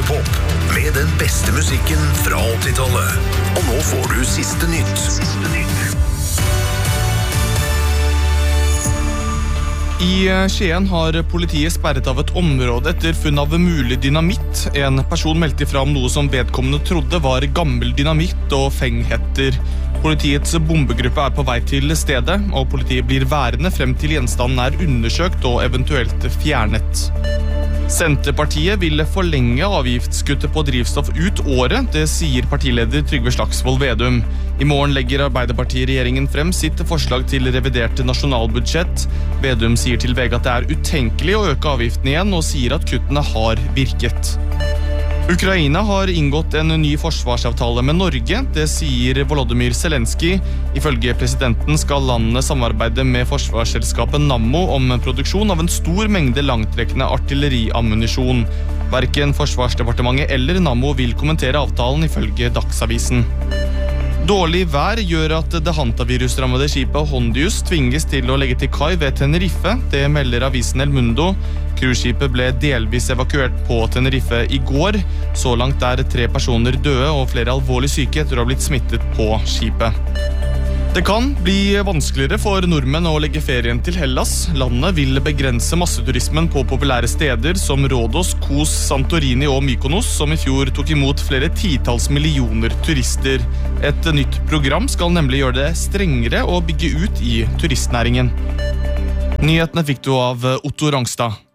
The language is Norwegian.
Radiopop med den beste musikken fra 80-tallet. Og nå får du siste nytt. I Skien har politiet sperret av et område etter funn av mulig dynamitt. En person meldte fram noe som vedkommende trodde var gammel dynamitt og fenghetter. Politiets bombegruppe er på vei til stedet, og politiet blir værende frem til gjenstanden er undersøkt og eventuelt fjernet. Senterpartiet vil forlenge avgiftskuttet på drivstoff ut året, det sier partileder Trygve Slagsvold Vedum. I morgen legger Arbeiderparti-regjeringen frem sitt forslag til revidert nasjonalbudsjett. Vedum sier til VG at det er utenkelig å øke avgiften igjen, og sier at kuttene har virket. Ukraina har inngått en ny forsvarsavtale med Norge, det sier Volodymyr Zelensky. Ifølge presidenten skal landene samarbeide med forsvarsselskapet Nammo om produksjon av en stor mengde langtrekkende artilleriammunisjon. Hverken Forsvarsdepartementet eller Nammo vil kommentere avtalen ifølge Dagsavisen. Dårlig vær gjør at det hantavirusrammede skipet Hondius tvinges til å legge til kai ved Tenerife. Det melder avisen El Mundo. Cruiseskipet ble delvis evakuert på Tenerife i går. Så langt er 3 personer døde og flere alvorlig syke etter å ha blitt smittet på skipet. Det kan bli vanskeligere for nordmenn å legge ferien til Hellas. Landet vil begrense masseturismen på populære steder som Rhodos, Kos, Santorini og Mykonos, som i fjor tok imot flere titalls millioner turister. Et nytt program skal nemlig gjøre det strengere å bygge ut i turistnæringen. Nyhetene fikk du av Otto Rangstad.